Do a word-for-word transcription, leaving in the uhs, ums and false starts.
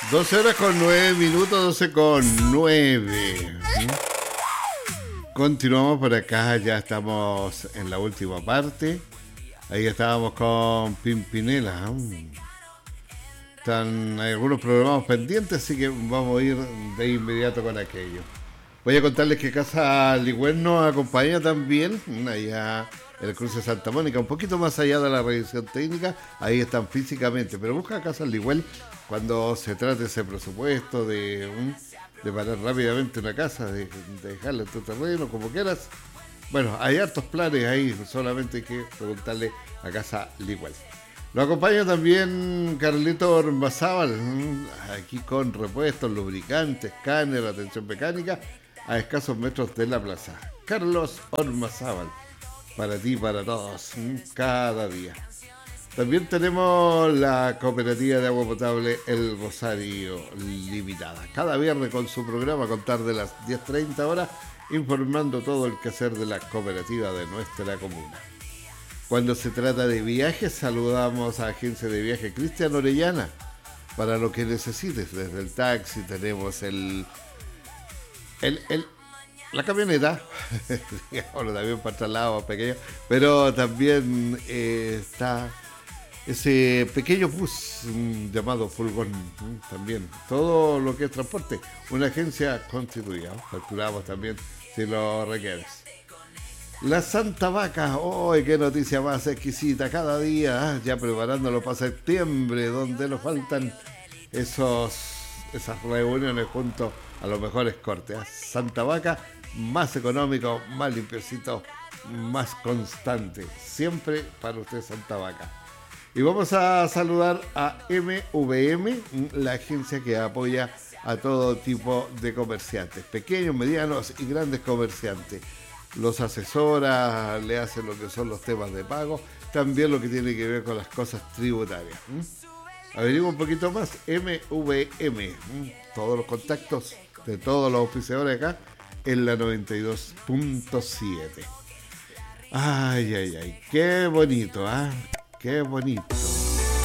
doce horas con nueve minutos, doce con nueve. Continuamos por acá, ya estamos en la última parte. Ahí estábamos con Pimpinela. Están hay algunos programas pendientes, así que vamos a ir de inmediato con aquello. Voy a contarles que Casa Ligüen nos acompaña también, allá en el cruce de Santa Mónica, un poquito más allá de la revisión técnica, ahí están físicamente, pero busca Casa Ligüen cuando se trate ese presupuesto de, de parar rápidamente una casa, de, de dejarla en tu terreno, como quieras. Bueno, hay hartos planes ahí, solamente hay que preguntarle a Casa Ligüen. Nos acompaña también Carlito Ormazábal, aquí con repuestos, lubricantes, escáner, atención mecánica, a escasos metros de la plaza. Carlos Ormazábal, para ti, para todos, cada día. También tenemos la cooperativa de agua potable El Rosario Limitada. Cada viernes con su programa a contar de las diez treinta horas, informando todo el quehacer de la cooperativa de nuestra comuna. Cuando se trata de viajes, saludamos a Agencia de Viaje Cristian Orellana. Para lo que necesites, desde el taxi tenemos el, el, el la camioneta, bueno, también para traslados pequeños, pero también eh, está ese pequeño bus mm, llamado Fulgón, mm, también. Todo lo que es transporte, una agencia constituida, facturamos también si lo requieres. La Santa Vaca, ¡oh, qué noticia más exquisita! Cada día, ¿eh? Ya preparándolo para septiembre, donde nos faltan esos, esas reuniones junto a los mejores cortes. ¿eh? Santa Vaca, más económico, más limpiecito, más constante. Siempre para usted Santa Vaca. Y vamos a saludar a M V M, la agencia que apoya a todo tipo de comerciantes, pequeños, medianos y grandes comerciantes. Los asesora, le hacen lo que son los temas de pago, también lo que tiene que ver con las cosas tributarias. ¿Mm? Averigua un poquito más, M V M, ¿Mm? Todos los contactos de todos los auspiciadores acá en la noventa y dos punto siete. Ay, ay, ay, qué bonito, ¿ah? ¿eh? Qué bonito.